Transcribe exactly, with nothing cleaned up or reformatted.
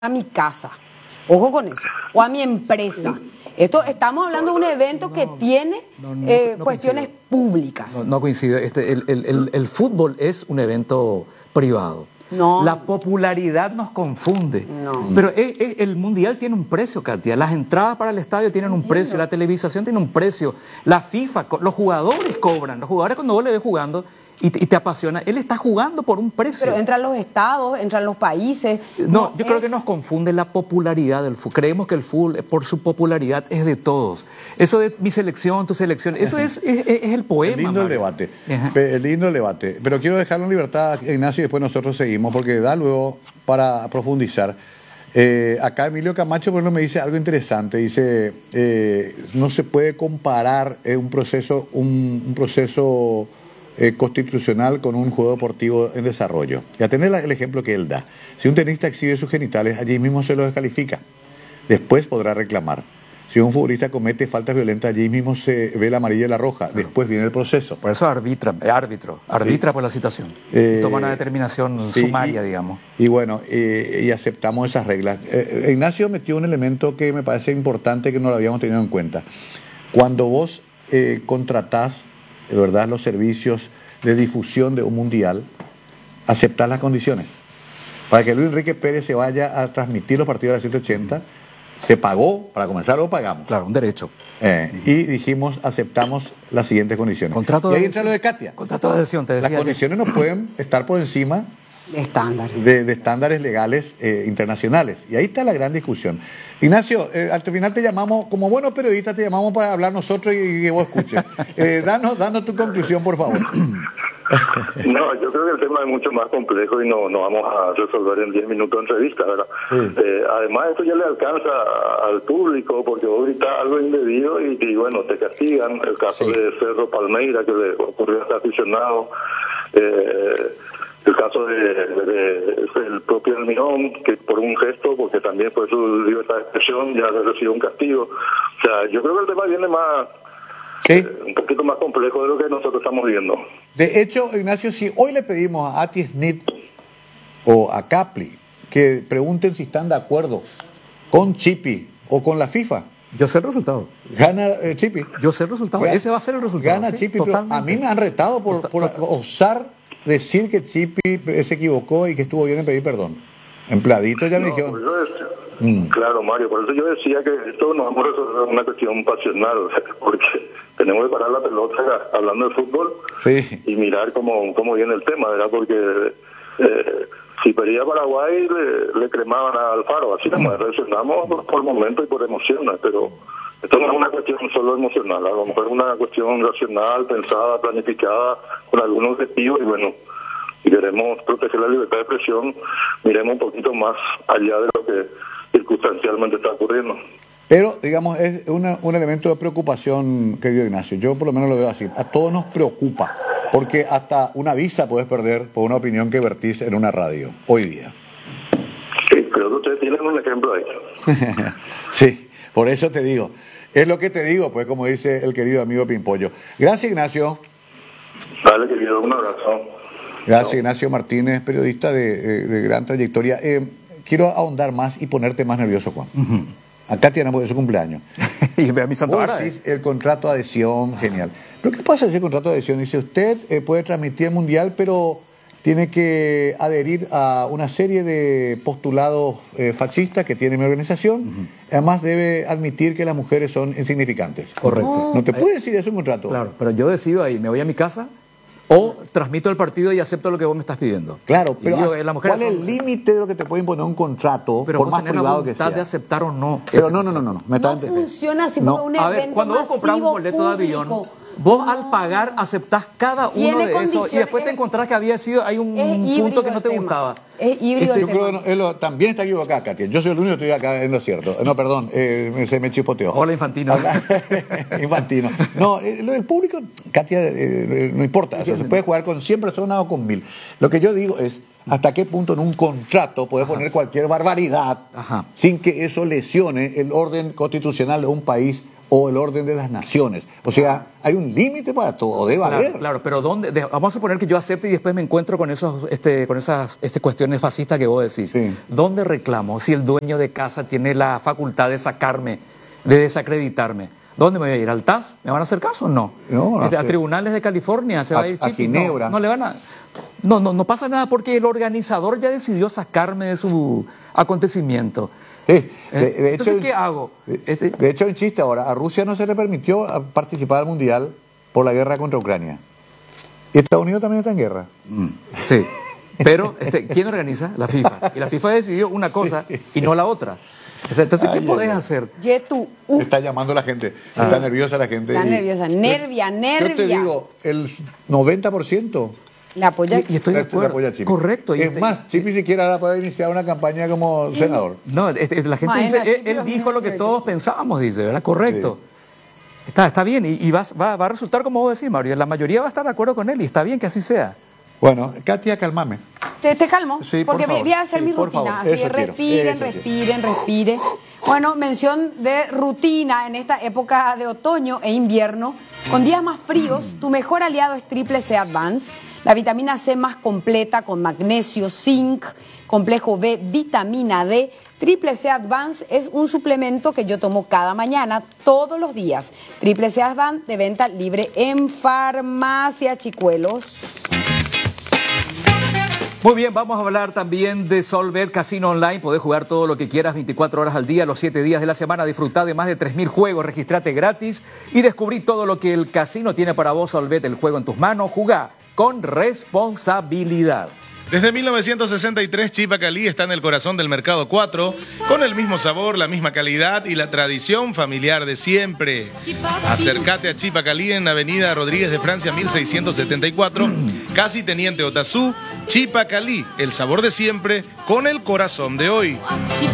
a mi casa, ojo con eso, o a mi empresa. Esto estamos hablando de un evento que no, tiene no, no, eh, no cuestiones coincido. públicas. No, no coincide. Este, el, el, el, el fútbol es un evento privado. No. La popularidad nos confunde. No. Pero es, es, el mundial tiene un precio, Katia. Las entradas para el estadio tienen un precio, la televisación tiene un precio, la FIFA, los jugadores cobran. Los jugadores, cuando vos le ves jugando y te, y te apasiona, él está jugando por un precio. Pero entran los estados, entran los países. No, no yo es... creo que nos confunde la popularidad del fútbol. Creemos que el fútbol, por su popularidad, es de todos. Eso de mi selección, tu selección, eso es, es, es el poema. Es lindo el debate. Es lindo el debate. Pero quiero dejarlo en libertad, Ignacio, y después nosotros seguimos, porque da luego para profundizar. Eh, acá Emilio Camacho, por ejemplo, me dice algo interesante. Dice, eh, no se puede comparar eh, un proceso, un, un proceso eh, constitucional con un juego deportivo en desarrollo. Y a tener el ejemplo que él da. Si un tenista exhibe sus genitales, allí mismo se lo descalifica. Después podrá reclamar. Si un futbolista comete faltas violentas, allí mismo se ve la amarilla y la roja. Después viene el proceso. Por eso arbitra, eh, árbitro, arbitra sí. por la situación. Eh, Toma una determinación sí, sumaria, y, digamos. Y bueno, eh, y aceptamos esas reglas. Eh, Ignacio metió un elemento que me parece importante que no lo habíamos tenido en cuenta. Cuando vos eh, contratás, de verdad, los servicios de difusión de un mundial, aceptás las condiciones. Para que Luis Enrique Pérez se vaya a transmitir los partidos de la ciento ochenta, se pagó, para comenzar lo pagamos. Claro, un derecho. Eh, y dijimos, aceptamos las siguientes condiciones. Contrato y ahí de entra lo de Katia. Contrato de adhesión, te decía. Las condiciones no pueden estar por encima estándares. De, de estándares legales eh, internacionales. Y ahí está la gran discusión. Ignacio, eh, al final te llamamos, como buenos periodistas, te llamamos para hablar nosotros y, y que vos escuches. Eh, danos, danos tu conclusión, por favor. No, yo creo que el tema es mucho más complejo y no, no vamos a resolver en diez minutos de entrevista, ¿verdad? Sí. Eh, además, esto ya le alcanza al público porque vos gritas algo indebido y, y bueno, te castigan. El caso sí. de Cerro Palmeira, que le ocurrió a este aficionado. Eh, el caso de, de, de el propio Almirón, que por un gesto, porque también fue su libertad de expresión, ya recibió un castigo. O sea, yo creo que el tema viene más... ¿Sí? Eh, un poquito más complejo de lo que nosotros estamos viendo. De hecho, Ignacio, si hoy le pedimos a Ati Snit o a Capli que pregunten si están de acuerdo con Chipi o con la FIFA, yo sé el resultado. Gana eh, Chipi. Yo sé el resultado. Ese va a ser el resultado. Gana ¿sí? Chipi. Pero a mí me han retado por, por osar decir que Chipi se equivocó y que estuvo bien en pedir perdón. Empladito ya me no, dijeron. Mm. Claro, Mario, por eso yo decía que esto no vamos a resolver una cuestión pasional, porque tenemos que parar la pelota hablando de fútbol sí. y mirar cómo, cómo viene el tema, ¿verdad? Porque eh, si perdía Paraguay le, le cremaban a Alfaro, así como reaccionamos por, por momento y por emociones, pero esto no es una cuestión solo emocional, a lo mejor es una cuestión racional, pensada, planificada, con algún objetivo y bueno, si queremos proteger la libertad de expresión, miremos un poquito más allá de lo que circunstancialmente está ocurriendo. Pero, digamos, es una, un elemento de preocupación, querido Ignacio. Yo por lo menos lo veo así. A todos nos preocupa, porque hasta una visa puedes perder por una opinión que vertís en una radio, hoy día. Sí, creo que ustedes tienen un ejemplo ahí. Sí, por eso te digo. Es lo que te digo, pues, como dice el querido amigo Pimpollo. Gracias, Ignacio. Dale, querido, un abrazo. Gracias, Ignacio Martínez, periodista de, de, de gran trayectoria. Eh, quiero ahondar más y ponerte más nervioso, Juan. Uh-huh. Acá tenemos su cumpleaños. Y ve a mi santo vara, eh. El contrato de adhesión, genial. ¿Pero qué pasa ese contrato de adhesión? Dice, usted eh, puede transmitir el mundial, pero tiene que adherir a una serie de postulados eh, fascistas que tiene mi organización. Uh-huh. Además, debe admitir que las mujeres son insignificantes. Correcto. No te puede decir eso un contrato. Claro, pero yo decido ahí, me voy a mi casa o transmito el partido y acepto lo que vos me estás pidiendo. Claro, pero digo, la ¿cuál son... es el límite de lo que te puede imponer un contrato, pero por más privado que sea? de aceptar o no. Pero no, no, no, no. Me no funciona así no. porque un a ver, evento cuando vos compras un boleto público, de avión, vos no. al pagar aceptás cada uno de esos y después te encontrás que había sido hay un punto que no te gustaba. Es híbrido este, el yo tema. creo que no, él también está equivocado, Katia. Yo soy el único que estoy acá en lo cierto. No, perdón, eh, se me chipoteó. Hola, Infantino. Infantino. No, eh, lo del público, Katia, eh, no importa. O sea, se puede jugar con cien personas o con mil. Lo que yo digo es, ¿hasta qué punto en un contrato puede Ajá. poner cualquier barbaridad Ajá. sin que eso lesione el orden constitucional de un país o el orden de las naciones. O sea, hay un límite para todo, debe Claro, haber. claro, pero ¿dónde? De- vamos a suponer que yo acepte y después me encuentro con esos, este, con esas este, cuestiones fascistas que vos decís. Sí. ¿Dónde reclamo si el dueño de casa tiene la facultad de sacarme, de desacreditarme? ¿Dónde me voy a ir? ¿Al T A S? ¿Me van a hacer caso o no? No, no Este, a sé. tribunales de California se va A- a ir a Chiqui? No, Ginebra. No, le van a... No, no, no pasa nada porque el organizador ya decidió sacarme de su acontecimiento. Sí, ¿Eh? de, de Entonces, hecho, ¿qué hago? de, Este- de hecho, hay un chiste ahora. A Rusia no se le permitió a participar al Mundial por la guerra contra Ucrania. Y Estados Unidos también está en guerra. Sí, pero este, ¿quién organiza? La FIFA. Y la FIFA decidió una cosa y no la otra. O sea, entonces, ¿qué Ay, podés ay, ay. hacer? Yetu, uh, Está llamando la gente. Está nerviosa la gente. Está y- nerviosa, nervia, Yo te nervia. digo, el noventa por ciento la apoya. Y- y estoy de le acuerdo. apoya a Chipi. Correcto. y Es este- más, Chipi siquiera ahora puede iniciar una campaña como senador. No, este, la gente Imagina, dice, él, Chipi, él los dijo lo que nervios. todos pensábamos, dice, ¿verdad? Correcto. Está, está bien, y, y va, va, va a resultar como vos decís, Mario. La mayoría va a estar de acuerdo con él y está bien que así sea. Bueno, Katia, calmame. Te, te calmo, Sí, por porque favor. voy a hacer Sí, mi por rutina. favor. Así, Eso quiero, respiren, eso quiero. respiren, respiren. Bueno, mención de rutina en esta época de otoño e invierno. Con días más fríos, tu mejor aliado es Triple C Advance. La vitamina C más completa con magnesio, zinc, complejo B, vitamina D. Triple C Advance es un suplemento que yo tomo cada mañana, todos los días. Triple C Advance de venta libre en farmacia, chicuelos. Muy bien, vamos a hablar también de Solbet Casino Online. Podés jugar todo lo que quieras, veinticuatro horas al día, los siete días de la semana. Disfrutá de más de tres mil juegos, registrate gratis y descubrí todo lo que el casino tiene para vos. Solbet, el juego en tus manos. Jugá con responsabilidad. Desde mil novecientos sesenta y tres, Chipacalí está en el corazón del Mercado cuatro, con el mismo sabor, la misma calidad y la tradición familiar de siempre. Acércate a Chipacalí en Avenida Rodríguez de Francia mil seiscientos setenta y cuatro, casi Teniente Otazú. Chipacalí, el sabor de siempre, con el corazón de hoy.